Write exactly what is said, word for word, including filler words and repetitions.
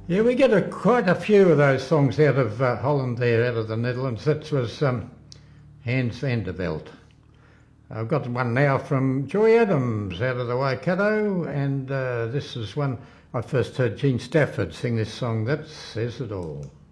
Yeah, we get a, quite a few of those songs out of uh, Holland there, out of the Netherlands. That was um, Hans van der Veld. I've got one now from Joy Adams out of the Waikato, and uh, this is one I first heard Gene Stafford sing this song, That Says It All.